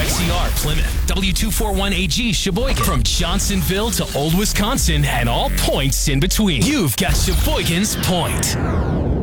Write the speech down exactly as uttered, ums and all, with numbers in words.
X E R Plymouth, W two forty-one A G Sheboygan, from Johnsonville to Old Wisconsin and all points in between. You've got Sheboygan's Point.